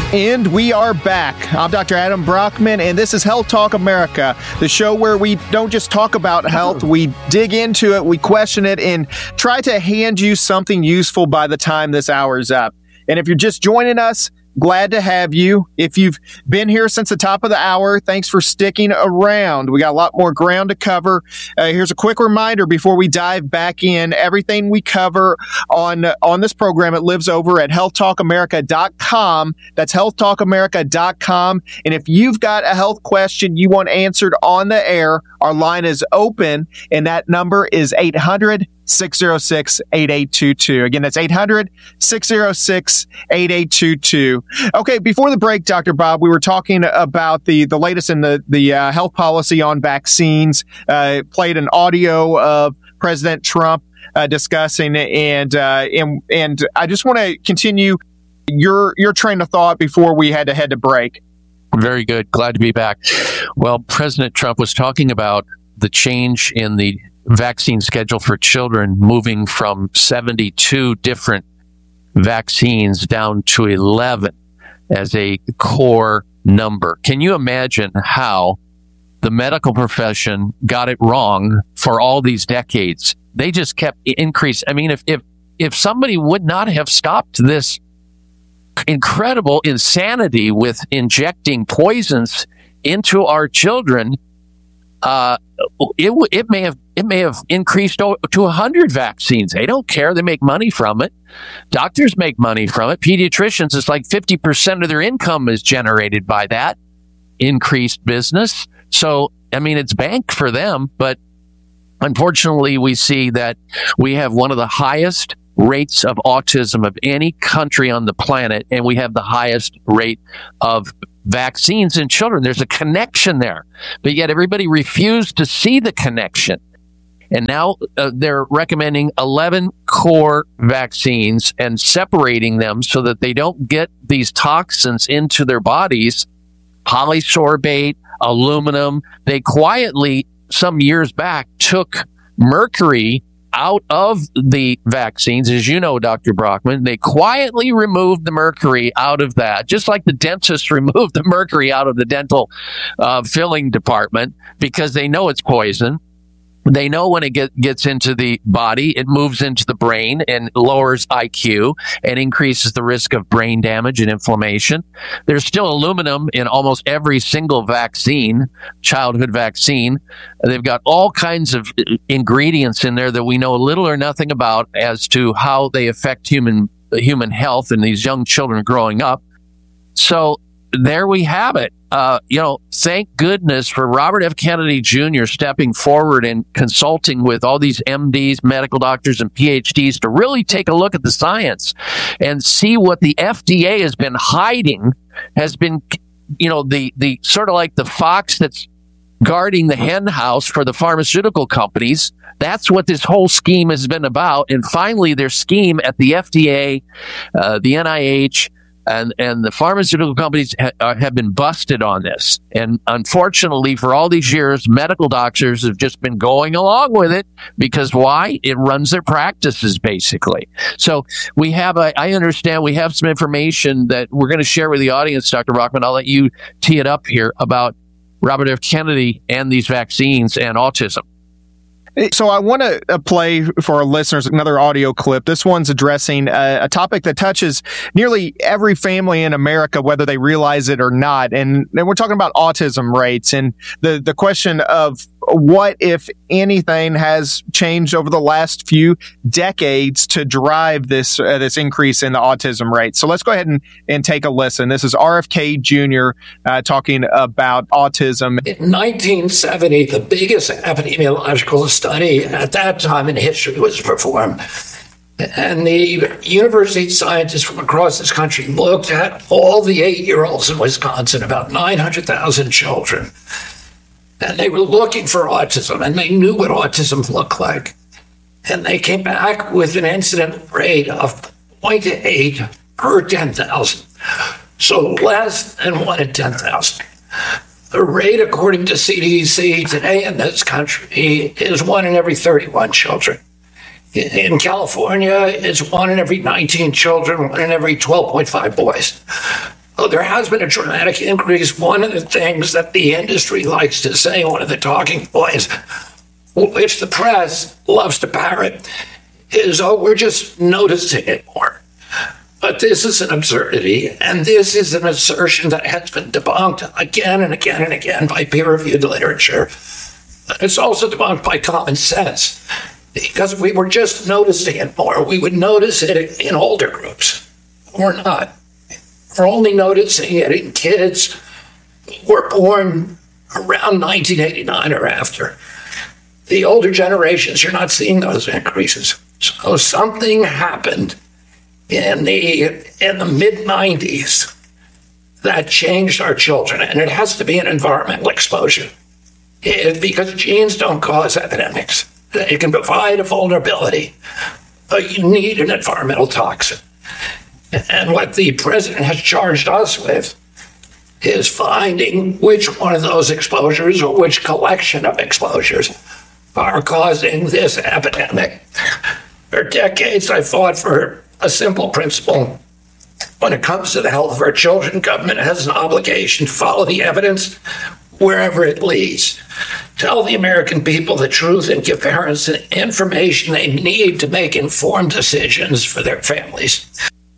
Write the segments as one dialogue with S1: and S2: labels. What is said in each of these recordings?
S1: And we are back. I'm Dr. Adam Brockman, and this is Health Talk America, the show where we don't just talk about health, we dig into it, we question it, and try to hand you something useful by the time this hour is up. And if you're just joining us, glad to have you. If you've been here since the top of the hour, thanks for sticking around. We got a lot more ground to cover. Here's a quick reminder before we dive back in. Everything we cover on this program, it lives over at healthtalkamerica.com. That's healthtalkamerica.com. And if you've got a health question you want answered on the air, our line is open, and that number is 800-606-8822. Again, that's 800-606-8822. Okay, before the break, Dr. Bob, we were talking about the latest in the health policy on vaccines. Played an audio of President Trump discussing, and I just want to continue your train of thought before we had to head to break.
S2: Very good. Glad to be back. Well, President Trump was talking about the change in the vaccine schedule for children, moving from 72 different vaccines down to 11 as a core number. Can you imagine how the medical profession got it wrong for all these decades? They just kept increasing. I mean, if somebody would not have stopped this incredible insanity with injecting poisons into our children, it may have increased to 100 vaccines. They don't care. They make money from it. Doctors make money from it. Pediatricians, it's like 50% of their income is generated by that increased business. So, I mean, it's bank for them. But unfortunately, we see that we have one of the highest rates of autism of any country on the planet, and we have the highest rate of vaccines in children. There's a connection there, but yet everybody refused to see the connection. And now they're recommending 11 core vaccines and separating them so that they don't get these toxins into their bodies. Polysorbate, aluminum. They quietly, some years back, took mercury out of the vaccines. As you know, Dr. Brockman, they quietly removed the mercury out of that, just like the dentists removed the mercury out of the dental filling department, because they know it's poison. They know when it gets into the body, it moves into the brain and lowers IQ and increases the risk of brain damage and inflammation. There's still aluminum in almost every single vaccine, childhood vaccine. They've got all kinds of ingredients in there that we know little or nothing about as to how they affect human health in these young children growing up. So there we have it. Thank goodness for Robert F. Kennedy Jr. stepping forward and consulting with all these MDs, medical doctors, and PhDs to really take a look at the science and see what the FDA has been hiding, has been, the sort of like the fox that's guarding the hen house for the pharmaceutical companies. That's what this whole scheme has been about. And finally, their scheme at the FDA, the NIH, and the pharmaceutical companies have been busted on this. And unfortunately, for all these years, medical doctors have just been going along with it because why? It runs their practices, basically. So I understand we have some information that we're going to share with the audience, Dr. Brockman. I'll let you tee it up here about Robert F. Kennedy and these vaccines and autism.
S1: So I want to play for our listeners another audio clip. This one's addressing a topic that touches nearly every family in America, whether they realize it or not. And we're talking about autism rates and the question of what, if anything, has changed over the last few decades to drive this increase in the autism rate. So let's go ahead and take a listen. This is RFK Jr. Talking about autism.
S3: In 1970, the biggest epidemiological study at that time in history was performed. And the university scientists from across this country looked at all the 8-year-olds in Wisconsin, about 900,000 children. And they were looking for autism, and they knew what autism looked like. And they came back with an incident rate of 0.8 per 10,000. So less than 1 in 10,000. The rate, according to CDC today in this country, is 1 in every 31 children. In California, it's 1 in every 19 children, 1 in every 12.5 boys. Oh, there has been a dramatic increase. One of the things that the industry likes to say, one of the talking points, which the press loves to parrot, is, oh, we're just noticing it more. But this is an absurdity, and this is an assertion that has been debunked again and again and again by peer-reviewed literature. It's also debunked by common sense, because if we were just noticing it more, we would notice it in older groups. We're not. We're only noticing it in kids who were born around 1989 or after. The older generations, you're not seeing those increases. So something happened in the mid-90s that changed our children, and it has to be an environmental exposure. Because genes don't cause epidemics. They can provide a vulnerability, but you need an environmental toxin. And what the president has charged us with is finding which one of those exposures or which collection of exposures are causing this epidemic. For decades, I fought for a simple principle. When it comes to the health of our children, government has an obligation to follow the evidence wherever it leads. Tell the American people the truth and give parents the information they need to make informed decisions for their families.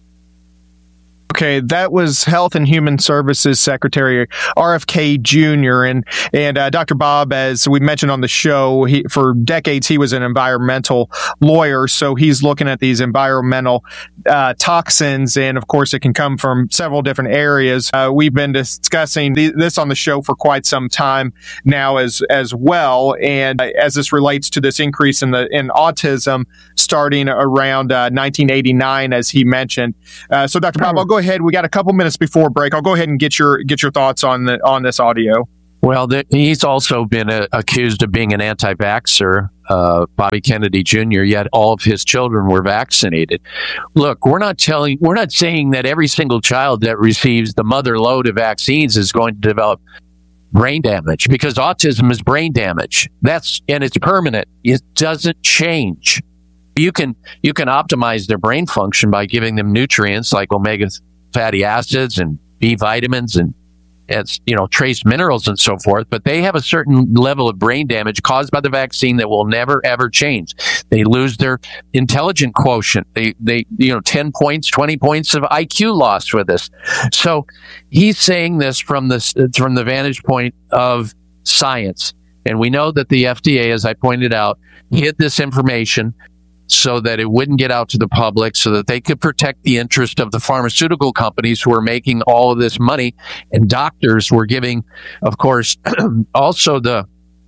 S1: Okay, that was Health and Human Services Secretary RFK Jr. And Dr. Bob, as we mentioned on the show, for decades he was an environmental lawyer, so he's looking at these environmental toxins, and of course it can come from several different areas. We've been discussing this on the show for quite some time now as well, and as this relates to this increase in autism starting around 1989, as he mentioned. So, Dr. Bob, I'll go ahead. We got a couple minutes before break. I'll go ahead and get your thoughts on this audio.
S2: Well, he's also been accused of being an anti-vaxxer, Bobby Kennedy Jr., yet all of his children were vaccinated. Look, we're not saying that every single child that receives the mother load of vaccines is going to develop brain damage, because autism is brain damage. And it's permanent. It doesn't change. You can optimize their brain function by giving them nutrients like omega fatty acids and B vitamins and trace minerals and so forth, but they have a certain level of brain damage caused by the vaccine that will never ever change. They lose their intelligent quotient. They 10 points, 20 points of IQ loss with this. So he's saying this from the vantage point of science. And we know that the FDA, as I pointed out, hid this information so that it wouldn't get out to the public, so that they could protect the interest of the pharmaceutical companies who are making all of this money. And doctors were giving, of course, they also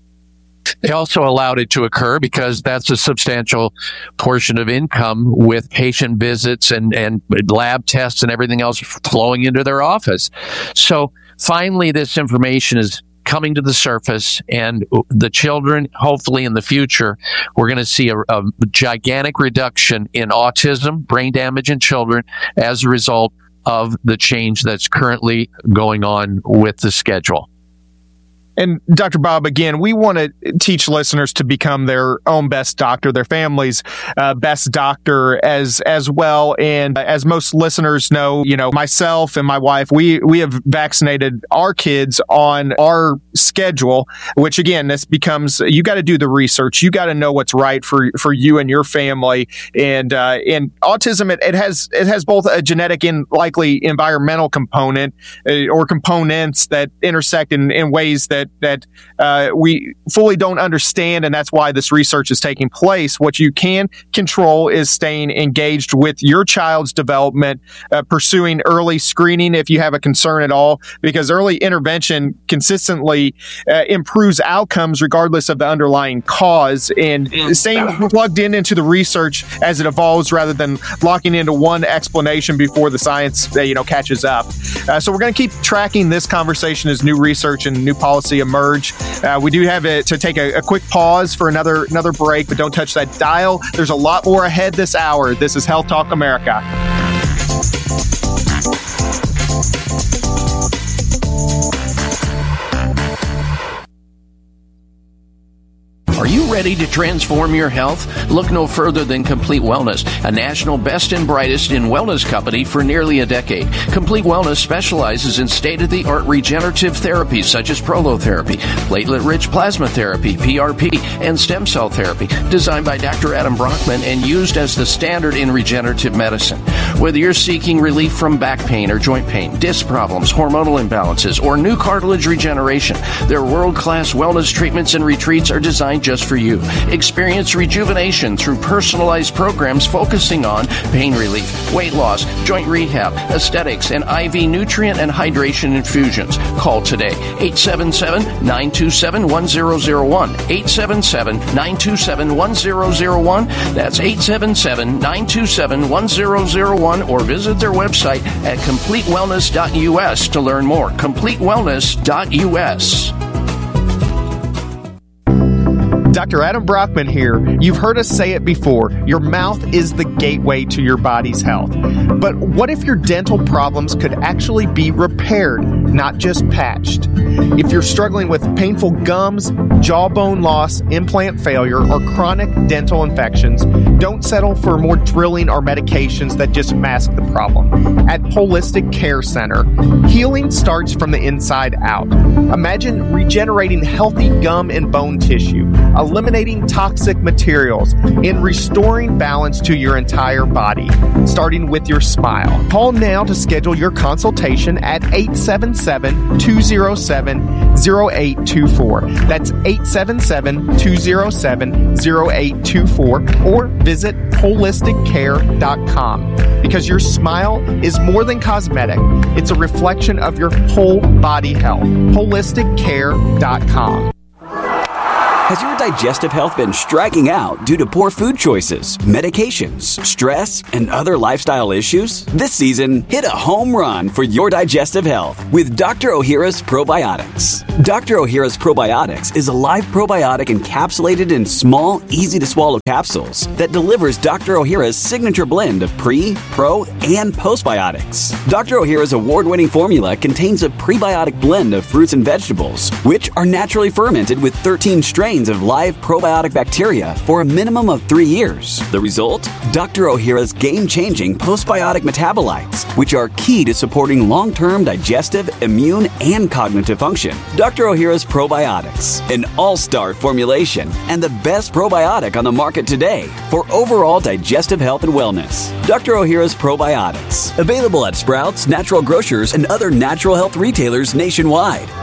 S2: allowed it to occur because that's a substantial portion of income with patient visits and lab tests and everything else flowing into their office. So finally, this information is coming to the surface, and the children, hopefully in the future, we're going to see a gigantic reduction in autism, brain damage in children as a result of the change that's currently going on with the schedule.
S1: And Dr. Bob, again, we want to teach listeners to become their own best doctor, their family's best doctor as well. And as most listeners know, myself and my wife, we have vaccinated our kids on our schedule, which again, this becomes, you got to do the research. You got to know what's right for you and your family. And autism, it has both a genetic and likely environmental component or components that intersect in ways that we fully don't understand, and that's why this research is taking place. What you can control is staying engaged with your child's development, pursuing early screening if you have a concern at all, because early intervention consistently improves outcomes regardless of the underlying cause, and staying plugged into the research as it evolves rather than locking into one explanation before the science catches up. So we're going to keep tracking this conversation as new research and new policy emerge. We do have to take a quick pause for another break, but don't touch that dial. There's a lot more ahead this hour. This is Health Talk America.
S4: Are you ready
S2: ready to transform your health? Look no further than Complete Wellness, a national best and brightest in wellness company for nearly a decade. Complete Wellness specializes in state-of-the-art regenerative therapies such as prolotherapy, platelet-rich plasma therapy, PRP, and stem cell therapy, designed by Dr. Adam Brockman and used as the standard in regenerative medicine. Whether you're seeking relief from back pain or joint pain, disc problems, hormonal imbalances, or new cartilage regeneration, their world-class wellness treatments and retreats are designed just for you. Experience rejuvenation through personalized programs focusing on pain relief, weight loss, joint rehab, aesthetics, and IV nutrient and hydration infusions. Call today, 877-927-1001, 877-927-1001. That's 877-927-1001, or visit their website at CompleteWellness.us to learn more. CompleteWellness.us.
S1: Dr. Adam Brockman here. You've heard us say it before. Your mouth is the gateway to your body's health. But what if your dental problems could actually be repaired, not just patched? If you're struggling with painful gums, jawbone loss, implant failure, or chronic dental infections, don't settle for more drilling or medications that just mask the problem. At Holistic Care Center, healing starts from the inside out. Imagine regenerating healthy gum and bone tissue, eliminating toxic materials, and restoring balance to your entire body, starting with your smile. Call now to schedule your consultation at 877-207-0824. That's 877-207-0824, or visit holisticcare.com. Because your smile is more than cosmetic. It's a reflection of your whole body health. holisticcare.com.
S4: Has your digestive health been striking out due to poor food choices, medications, stress, and other lifestyle issues? This season, hit a home run for your digestive health with Dr. Ohhira's Probiotics. Dr. Ohhira's Probiotics is a live probiotic encapsulated in small, easy-to-swallow capsules that delivers Dr. Ohhira's signature blend of pre, pro, and postbiotics. Dr. Ohhira's award-winning formula contains a prebiotic blend of fruits and vegetables, which are naturally fermented with 13 strains of live probiotic bacteria for a minimum of 3 years. The result? Dr. Ohhira's game-changing postbiotic metabolites, which are key to supporting long-term digestive, immune, and cognitive function. Dr. Ohhira's Probiotics, an all-star formulation and the best probiotic on the market today for overall digestive health and wellness. Dr. Ohhira's Probiotics, available at Sprouts, Natural Grocers, and other natural health retailers nationwide.